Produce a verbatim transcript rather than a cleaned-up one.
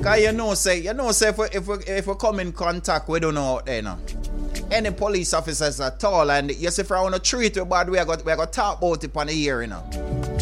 Cause you know, say, you know, say if we, if we, if we come in contact, we don't know out there, you know. Any police officers at all, and you say if I want to treat you bad, we are going we are going to talk about it on the ear, you know.